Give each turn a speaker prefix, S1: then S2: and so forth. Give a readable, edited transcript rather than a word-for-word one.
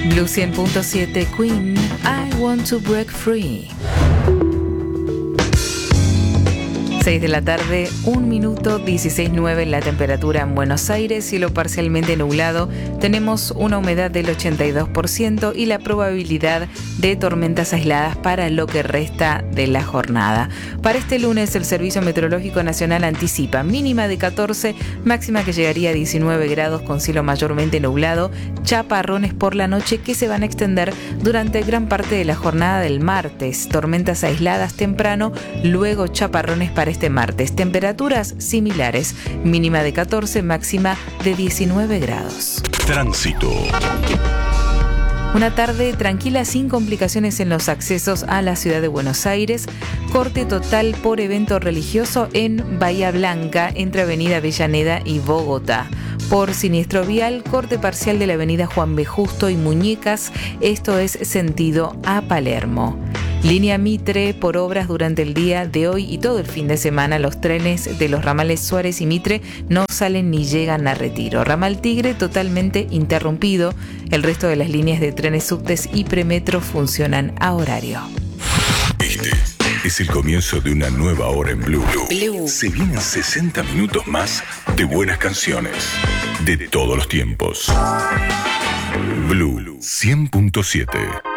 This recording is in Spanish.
S1: Blue 100.7 Queen, I Want to Break Free. 6 de la tarde, 1 minuto, 16:09 la temperatura en Buenos Aires, cielo parcialmente nublado, tenemos una humedad del 82% y la probabilidad de tormentas aisladas para lo que resta de la jornada. Para este lunes, el Servicio Meteorológico Nacional anticipa mínima de 14, máxima que llegaría a 19 grados con cielo mayormente nublado, chaparrones por la noche que se van a extender durante gran parte de la jornada del martes, tormentas aisladas temprano, luego chaparrones para este martes, temperaturas similares, mínima de 14, máxima de 19 grados.
S2: Tránsito.
S1: Una tarde tranquila sin complicaciones en los accesos a la ciudad de Buenos Aires. Corte total por evento religioso en Bahía Blanca entre Avenida Avellaneda y Bogotá. Por siniestro vial, corte parcial de la avenida Juan B. Justo y Muñecas, esto es sentido a Palermo. Línea Mitre por obras durante el día de hoy y todo el fin de semana. Los trenes de los ramales Suárez y Mitre no salen ni llegan a Retiro. Ramal Tigre totalmente interrumpido. El resto de las líneas de trenes subtes y premetro funcionan a horario.
S2: Este es el comienzo de una nueva hora en Blue. Se vienen 60 minutos más de buenas canciones de todos los tiempos. Blue 100.7